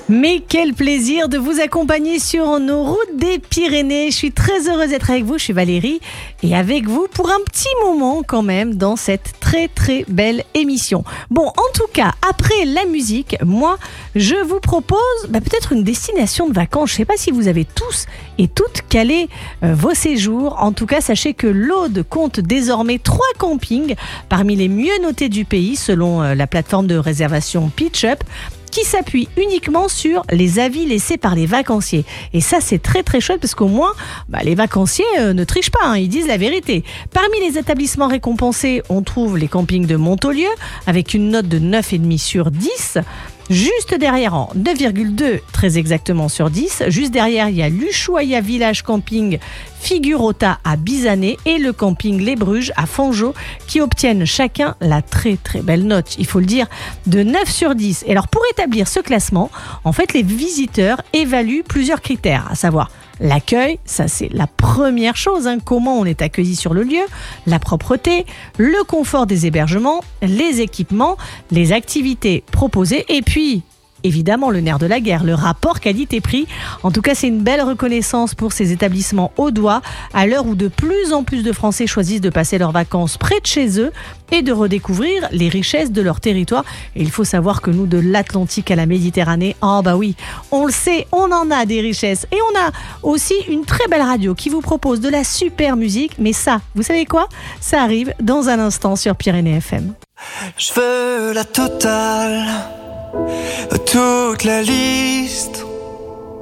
Mais quel plaisir de vous accompagner sur nos routes des Pyrénées. Je suis très heureuse d'être avec vous, je suis Valérie et avec vous pour un petit moment quand même dans cette très très belle émission. Bon, en tout cas, après la musique, moi je vous propose peut-être une destination de vacances. Je ne sais pas si vous avez tous et toutes calé vos séjours. En tout cas, sachez que l'Aude compte désormais 3 campings parmi les mieux notés du pays selon la plateforme de réservation PitchUp, qui s'appuie uniquement sur les avis laissés par les vacanciers. Et ça, c'est très très chouette parce qu'au moins, les vacanciers ne trichent pas, ils disent la vérité. Parmi les établissements récompensés, on trouve les campings de Montaulieu avec une note de 9,5 sur 10. Juste derrière, en 9,2 très exactement sur 10, juste derrière, il y a l'Ushuaïa Village Camping Figurota à Bizané et le camping Les Bruges à Fangeau qui obtiennent chacun la très très belle note, il faut le dire, de 9 sur 10. Et alors pour établir ce classement, en fait les visiteurs évaluent plusieurs critères, à savoir l'accueil, ça c'est la première chose, comment on est accueilli sur le lieu, la propreté, le confort des hébergements, les équipements, les activités proposées et puis évidemment le nerf de la guerre, le rapport qualité-prix. En tout cas, c'est une belle reconnaissance pour ces établissements audois à l'heure où de plus en plus de Français choisissent de passer leurs vacances près de chez eux et de redécouvrir les richesses de leur territoire. Et il faut savoir que nous, de l'Atlantique à la Méditerranée, oui, on le sait, on en a des richesses. Et on a aussi une très belle radio qui vous propose de la super musique. Mais ça, vous savez quoi ? Ça arrive dans un instant sur Pyrénées FM. Je veux la totale, toute la liste,